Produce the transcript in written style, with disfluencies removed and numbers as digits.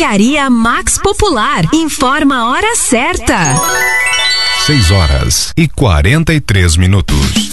Drogaria Max Popular. Informa a hora certa. 6 horas e 43 minutos.